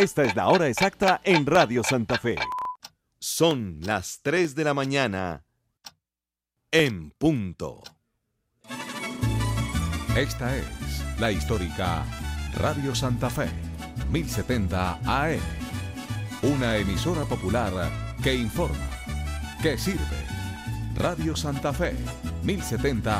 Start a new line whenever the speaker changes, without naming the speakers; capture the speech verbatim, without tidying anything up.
Esta es la hora exacta en Radio Santa Fe. Son las tres de la mañana en punto.
Esta es la histórica Radio Santa Fe, mil setenta A M. Una emisora popular que informa, que sirve. Radio Santa Fe, mil setenta